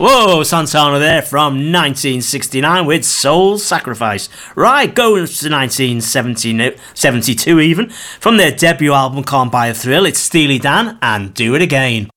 Whoa, Santana there from 1969 with Soul Sacrifice. Right, going to 1972 even. From their debut album Can't Buy a Thrill, it's Steely Dan and Do It Again.